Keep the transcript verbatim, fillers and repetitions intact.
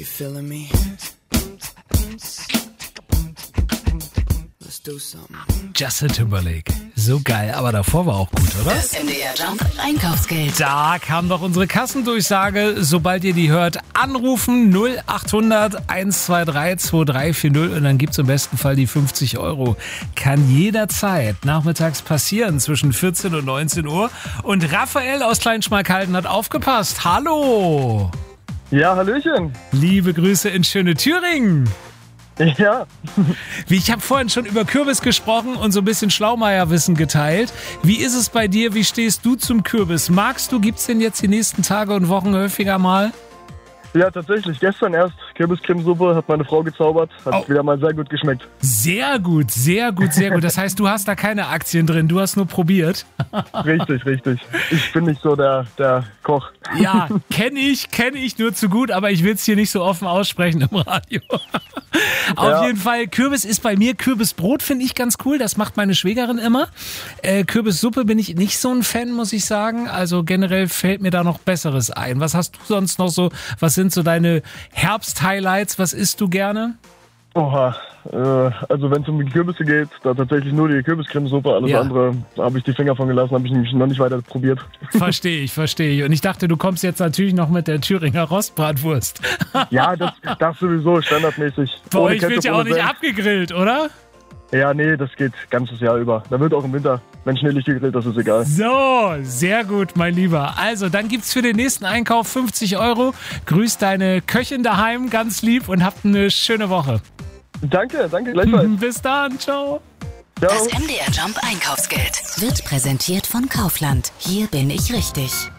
feeling me? Let's do something. Justin Timberlake. So geil, aber davor war auch gut, oder? Das M D R Jump Einkaufsgeld. Da kam doch unsere Kassendurchsage. Sobald ihr die hört, anrufen null acht hundert eins zwei drei zwei drei vier null und dann gibt's im besten Fall die fünfzig Euro. Kann jederzeit nachmittags passieren zwischen vierzehn und neunzehn Uhr. Und Raphael aus Kleinschmalkalden hat aufgepasst. Hallo! Ja, hallöchen. Liebe Grüße in schöne Thüringen. Ja. Wie ich habe vorhin schon über Kürbis gesprochen und so ein bisschen Schlaumeierwissen geteilt. Wie ist es bei dir? Wie stehst du zum Kürbis? Magst du? Gibt's den jetzt die nächsten Tage und Wochen häufiger mal? Ja, tatsächlich. Gestern erst Kürbiscremesuppe hat meine Frau gezaubert. Hat Oh. wieder mal sehr gut geschmeckt. Sehr gut, sehr gut, sehr gut. Das heißt, du hast da keine Aktien drin, du hast nur probiert. Richtig, richtig. Ich bin nicht so der, der Koch. Ja, kenne ich, kenne ich nur zu gut, aber ich will es hier nicht so offen aussprechen im Radio. Auf Ja. jeden Fall, Kürbis ist bei mir, Kürbisbrot finde ich ganz cool, das macht meine Schwägerin immer. Äh, Kürbissuppe bin ich nicht so ein Fan, muss ich sagen. Also generell fällt mir da noch Besseres ein. Was hast du sonst noch so, was sind so deine Herbst-Highlights, was isst du gerne? Oha. Äh, also wenn es um die Kürbisse geht, da tatsächlich nur die Kürbiscremesuppe. Alles Ja. andere habe ich die Finger von gelassen, habe ich nämlich noch nicht weiter probiert. Verstehe ich, verstehe ich. Und ich dachte, du kommst jetzt natürlich noch mit der Thüringer Rostbratwurst. Ja, das, das sowieso standardmäßig. Bei Ohne euch wird Ketchup, ja auch ohne nicht Senf. abgegrillt, oder? Ja, nee, das geht ganzes Jahr über. Da wird auch im Winter, wenn Schnee nicht gegrillt, das ist egal. So, sehr gut, mein Lieber. Also, dann gibt's für den nächsten Einkauf fünfzig Euro. Grüß deine Köchin daheim ganz lieb und habt eine schöne Woche. Danke, danke, gleichfalls. Bis dann, ciao. Ciao. Das M D R Jump Einkaufsgeld wird präsentiert von Kaufland. Hier bin ich richtig.